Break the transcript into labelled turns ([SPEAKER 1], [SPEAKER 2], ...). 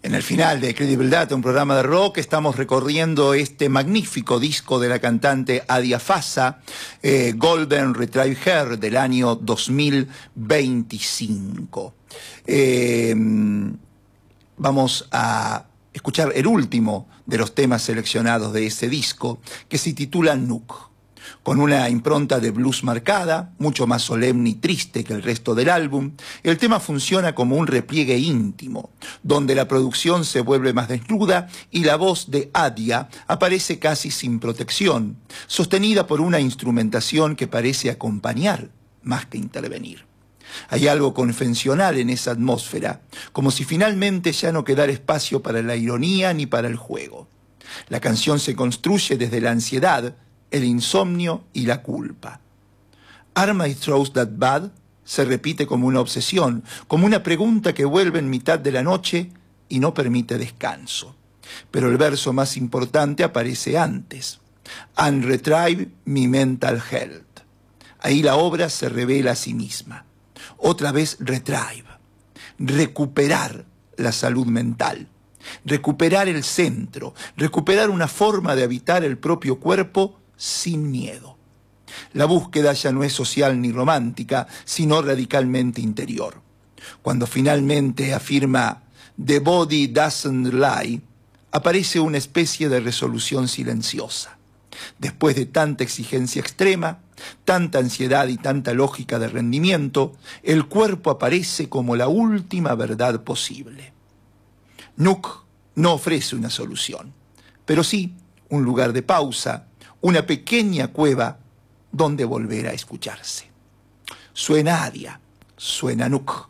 [SPEAKER 1] En el final de Credible Data, un programa de rock, estamos recorriendo este magnífico disco de la cantante Adia Fasa, Golden Retrieve Her, del año 2025. Vamos a escuchar el último de los temas seleccionados de ese disco, que se titula Nook. Con una impronta de blues marcada, mucho más solemne y triste que el resto del álbum, el tema funciona como un repliegue íntimo, donde la producción se vuelve más desnuda y la voz de Adia aparece casi sin protección, sostenida por una instrumentación que parece acompañar más que intervenir. Hay algo convencional en esa atmósfera, como si finalmente ya no quedara espacio para la ironía ni para el juego. La canción se construye desde la ansiedad, el insomnio y la culpa. ¿Are my throws that bad? Se repite como una obsesión, como una pregunta que vuelve en mitad de la noche y no permite descanso. Pero el verso más importante aparece antes. And retrieve my mental health. Ahí la obra se revela a sí misma. Otra vez retrieve. Recuperar la salud mental. Recuperar el centro. Recuperar una forma de habitar el propio cuerpo sin miedo. La búsqueda ya no es social ni romántica, sino radicalmente interior. Cuando finalmente afirma "The body doesn't lie", aparece una especie de resolución silenciosa. Después de tanta exigencia extrema, tanta ansiedad y tanta lógica de rendimiento, el cuerpo aparece como la última verdad posible. Nook no ofrece una solución, pero sí un lugar de pausa, una pequeña cueva donde volver a escucharse. Suena Adia, suena Nook.